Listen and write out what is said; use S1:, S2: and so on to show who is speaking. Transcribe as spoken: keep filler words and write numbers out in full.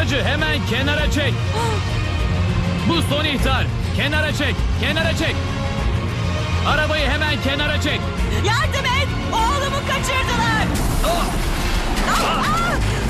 S1: Aracı hemen kenara çek. Bu son ihtar. Kenara çek. Kenara çek. Arabayı hemen kenara çek.
S2: Yardım et! Oğlumu kaçırdılar!
S1: Ah!
S2: Ah, ah!